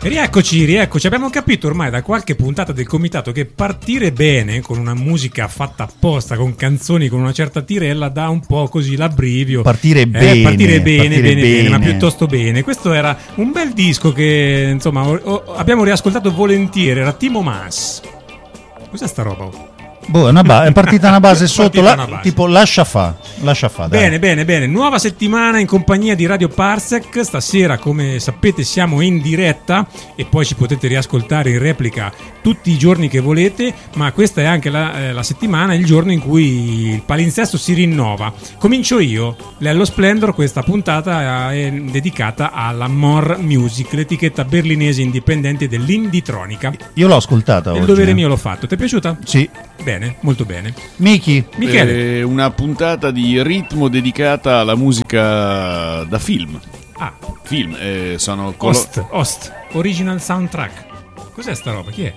Rieccoci. Abbiamo capito ormai da qualche puntata del comitato che partire bene con una musica fatta apposta, con canzoni con una certa tirella, dà un po' così l'abbrivio. Partire bene, ma piuttosto bene. Questo era un bel disco che insomma abbiamo riascoltato volentieri. Era Timo Maas. Cos'è sta roba? È partita una base sotto, una base. tipo lascia fa. Bene. Nuova settimana in compagnia di Radio Parsec. Stasera, come sapete, siamo in diretta e poi ci potete riascoltare in replica tutti i giorni che volete, ma questa è anche la settimana, il giorno in cui il palinsesto si rinnova. Comincio io, Lello Splendor. Questa puntata è dedicata alla More Music, l'etichetta berlinese indipendente dell'Inditronica. Io l'ho ascoltata oggi. Il dovere mio l'ho fatto. Ti è piaciuta? Sì. Bene, molto bene. Michele. Una puntata di ritmo dedicata alla musica da film. Film, sono Host, original soundtrack. Cos'è sta roba? Chi è?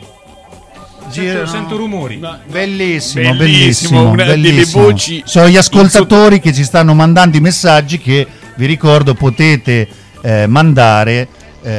Sento rumori. Bellissimo. Delle voci. Sono gli ascoltatori che ci stanno mandando i messaggi che vi ricordo potete mandare.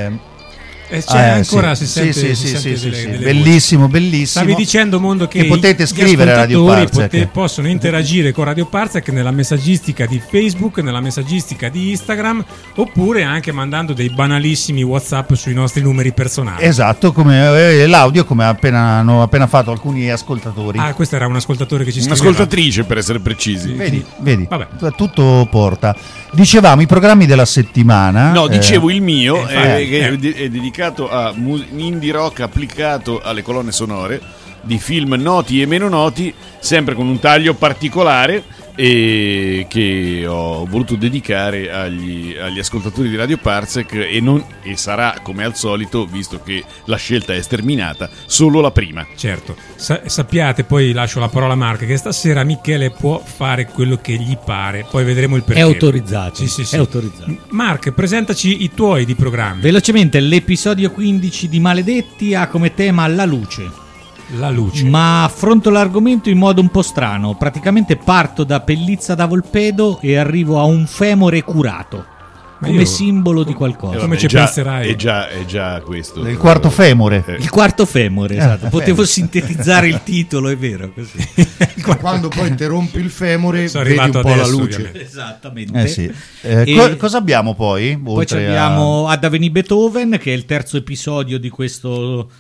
Ancora sì, si sente, sì. delle Bellissimo. Stavi dicendo, Mondo, che potete scrivere a Radio Parsec. Possono interagire con Radio Parsec nella messaggistica di Facebook, nella messaggistica di Instagram, oppure anche mandando dei banalissimi WhatsApp sui nostri numeri personali. Esatto, come l'audio, come hanno appena fatto alcuni ascoltatori. Questo era un ascoltatore che ci scriveva. Un'ascoltatrice, per essere precisi. Vedi. Vabbè. Tutto porta. Dicevamo i programmi della settimana. No, dicevo il mio, che è dedicato a indie rock applicato alle colonne sonore di film noti e meno noti, sempre con un taglio particolare, e che ho voluto dedicare agli ascoltatori di Radio Parsec, e sarà, come al solito, visto che la scelta è sterminata, solo la prima. Certo, sappiate, poi lascio la parola a Mark, che stasera Michele può fare quello che gli pare, poi vedremo il perché. È autorizzato. Sì. È autorizzato. Mark, presentaci i tuoi di programmi. Velocemente, l'episodio 15 di Maledetti ha come tema la luce. Ma affronto l'argomento in modo un po' strano. Praticamente parto da Pellizza da Volpedo e arrivo a un femore curato come simbolo di qualcosa. Come ci penserai? È già questo. Il quarto femore. Il quarto femore, esatto. Potevo sintetizzare il titolo, è vero, così. Quando poi interrompi il femore, vedi un po' adesso, la luce. ovviamente. Esattamente. Sì. Cosa abbiamo poi? Poi abbiamo Ad Aveni Beethoven, che è il terzo episodio di questo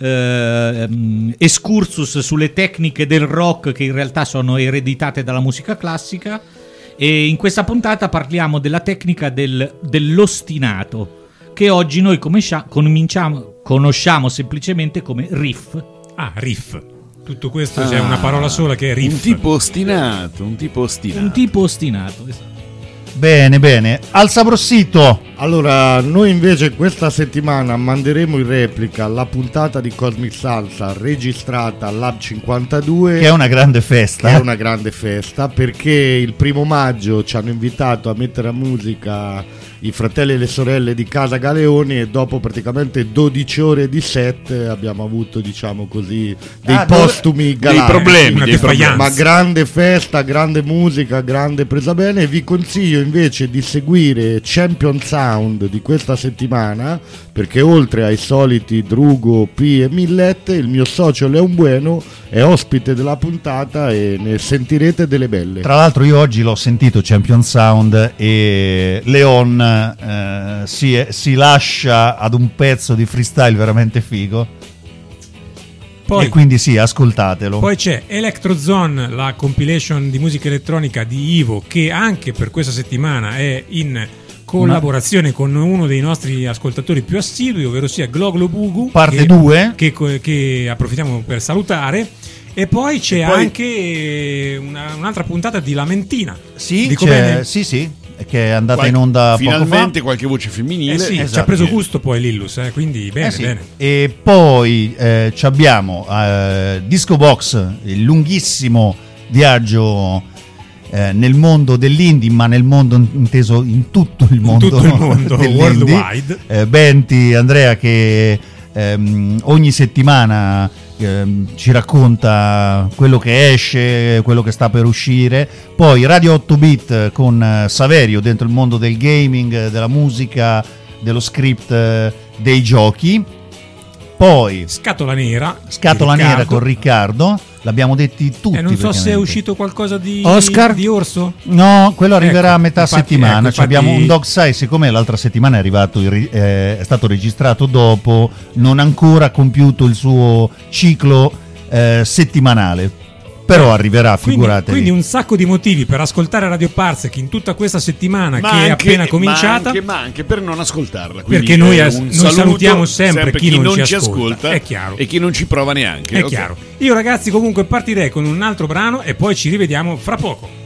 excursus sulle tecniche del rock, che in realtà sono ereditate dalla musica classica, e in questa puntata parliamo della tecnica dell'ostinato, che oggi noi conosciamo semplicemente come riff. Riff. Tutto questo c'è una parola sola che è riff. Un tipo ostinato. Esatto. Bene. Al Sabrossito. Allora, noi invece questa settimana manderemo in replica la puntata di Cosmic Salsa registrata al Lab 52, che è una grande festa. Perché il 1 maggio ci hanno invitato a mettere a musica i fratelli e le sorelle di Casa Galeoni, e dopo praticamente 12 ore di set abbiamo avuto, diciamo così, dei postumi galanti, dei problemi. Ma grande festa, grande musica, grande presa bene. E vi consiglio invece di seguire Champion Sound di questa settimana, perché oltre ai soliti Drugo, P e Millet, il mio socio Leon Bueno è ospite della puntata e ne sentirete delle belle. Tra l'altro io oggi l'ho sentito Champion Sound, e Leon si lascia ad un pezzo di freestyle veramente figo. Poi, e quindi ascoltatelo. Poi c'è Electrozone, la compilation di musica elettronica di Ivo, che anche per questa settimana è in collaborazione con uno dei nostri ascoltatori più assidui, ovvero sia Gloglo Bugu, parte 2, che approfittiamo per salutare. E poi c'è anche un'altra puntata di Lamentina. Dico bene? Sì, che è andata in onda finalmente poco fa. qualche voce femminile. Esatto. Ci ha preso gusto poi Lillus, quindi bene. E poi abbiamo Disco Box, il lunghissimo viaggio nel mondo dell'indie, ma nel mondo inteso in tutto il mondo worldwide. Benti, Andrea, che ogni settimana ci racconta quello che esce, quello che sta per uscire. Poi Radio 8 Bit con Saverio, dentro il mondo del gaming, della musica, dello script dei giochi. Poi Scatola nera con Riccardo, l'abbiamo detti tutti. Non so se è uscito qualcosa di Oscar di orso. No, quello arriverà a metà infatti, settimana. infatti... Abbiamo un Dog Sai, siccome l'altra settimana è arrivato, è stato registrato dopo, non ha ancora compiuto il suo ciclo settimanale. Però arriverà, figuratevi. Quindi un sacco di motivi per ascoltare Radio Parsec in tutta questa settimana che è appena cominciata. Ma anche per non ascoltarla. Perché noi salutiamo sempre chi non ci ascolta. È chiaro. E chi non ci prova neanche. È chiaro. Io ragazzi comunque partirei con un altro brano e poi ci rivediamo fra poco.